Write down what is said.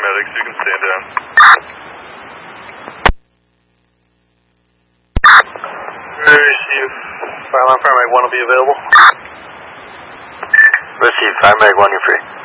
paramedics. You can stand down. Receive. Fire alarm paramedic 1 will be available. Receive. Paramedic 1, you're free.